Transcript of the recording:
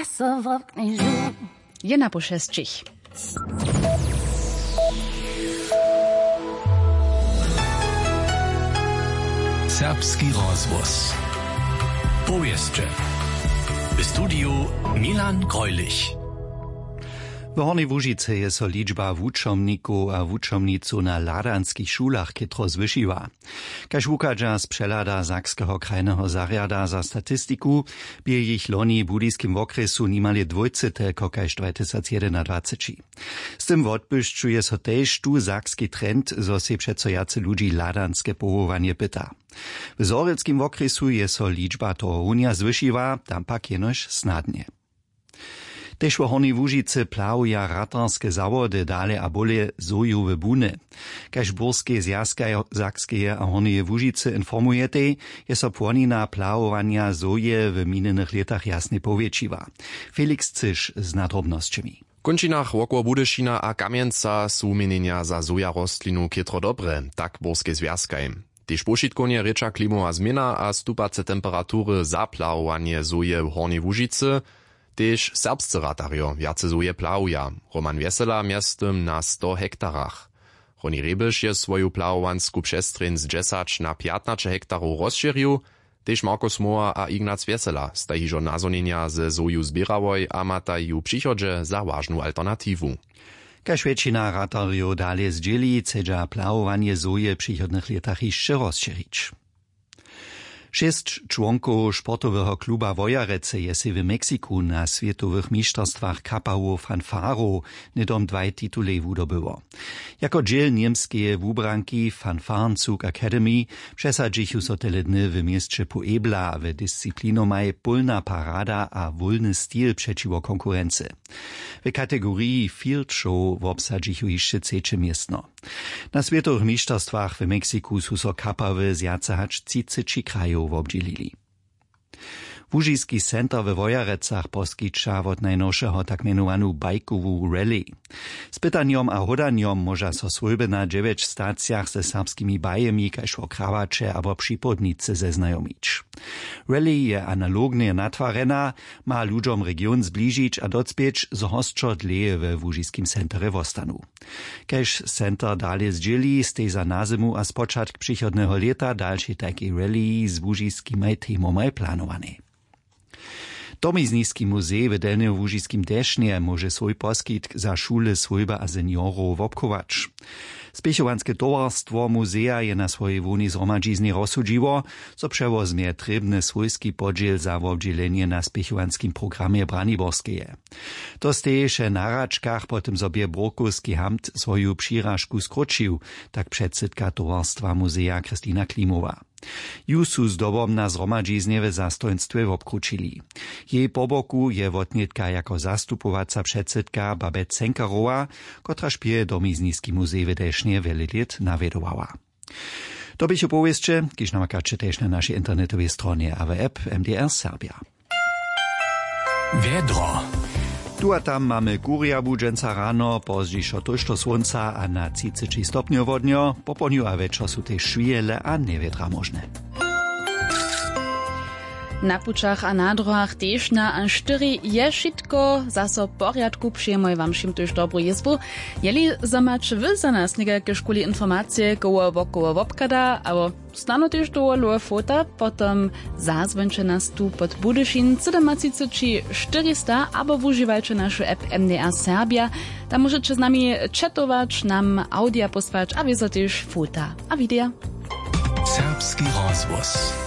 so w oknie żół. Jena po 6. Serbski rozwoz. Powieście. W studiu Milan Greulich. W Hornej Łužicy je so liczba wučomników a wučomnicu na ladanskich szulach kytro zwyšiła. Kaž wukadža z przelada Sakskeho krajnego zariada za statistiku, bie ich loni w budyskim okresu nimali dwojcyte kokaž 2021. Z tym wodbyšćuje so tež tu sakski trend, zo se přecojace ludzi ladanske powołanie pyta. W zoreckim okresu je so liczba toho unia zwyšiła, tam pak jenož snadnie. Tež v Hornej Łužicy plavuja ratarske zawody dale a bole zojuwe buny. Kaž Burskie zjazka Sakskeje a Horneje Łužicy informujete, je so płonina plavovania zoje w minionych letach jasne powiększyła. Felix Cyš z nadrobnosćami. W končinach wokół Budyšina a Kamjenca su mienienia za zoja rostlinu kytro dobre, tak Burskie zjazkaj. Tež pošitkovnje reča klimova zmjena a stupace temperatury za plavovanie zoje w Hornej Łužicy, tež serbscy ratarjo wjace zoje plavuja. Roman Wesela miastem na 100 hektarach. Roni Rebiš je svoju plavovansku přestrin z 10 na 15 hektarów rozširil, tež Marko Smoa a Ignac Wesela stajižo nazonenia ze zoju zbieravoj a matajú přichodže za vážnu alternativu. Kaž väčšina ratarjo dalje zdjeli, chcedža plavovanie zoje v przychodnych letach jeszcze rozširić. 6 członków sportowego kluba Wojarece je si w Meksiku na światowych mistrzostwach kapało fanfaro nedom 2 tituly wydobyło. Jako dziel niemskie wubranki Fanfarenzug Academy przesadzichu so tele dny w mieście Puebla w dyscyplinomaj polna parada a wolny styl przeciwko konkurencji. W kategorii Field Show wobsadzichu jeszcze 3 miestno. Na światowych mistrzostwach w Meksiku su so kapawy z jacahacz 30 krajów obdzielili. Łužiski center we Wojarecach poskyča od najnowszego tak menovanú bajkovú rally. Z pytanjom a hodanjom moža so svojbe na 9 stacjach ze serbskimi bajemi, kaž o kravače abo připodnice zeznajomič. Rally je analogne natvarena, ma ľuďom region zbližič a docpieč z hostčo dleje we Łužiskim centre vostanu. Kaž center dalje zdjeli, stej za nazimu a spočatk přichodného leta dalšie taki rally z Łužiskimaj temomaj planowane. Domizniski muzej w Delnym Łužiskim Dešnie może swój poskitk za szule swojba a seniorów obkować. Spěchowanske towarstwo muzeja je na swojej woni zhromadźizny rozsudziło, co przewozmie trebny swojski podziel za obdzielenie na spěchovanskim programie Braniborskeje. To steješe na račkach potem sobie Brokuski Hamt swoju přiražku skročił, tak předsydka towarstwa muzeja Kristina Klimowa. Ju su zdobom na zhromadźiznie w zastojnstwie obkručili. Jej po boku je wotnietka jako zastupowaca předsydka Babette Cenkarowa, kotra špije domizniski muzej w Dešnie wiele lat nawiedowała. To byś opowieszcze, kiż namakacie też na naszej internetowej stronie, a w app MDR Serbia. Wiedro. Tu a tam mamy kuria budżęca rano, pozdzišo tušto słonca a na 30 stopniu wodnio, po poniu a večer su te švijele a nevietra možne. Na pučach a na drohach tež na A4 je šitko, zaso porjadku przyjemoj wam všim tuž dobru jezbu. Jeli zamač wy za nas nekake školi informacije koło wokoło wopkada, abo stano tež dovoluje fota, potom zazvenče nas tu pod Budyšin 400, abo wuživajče našu app MDR Serbia. Tam możecie z nami chatować, nam audia posłać, a wiedzą też fota a wideo. Serbski rozwoz.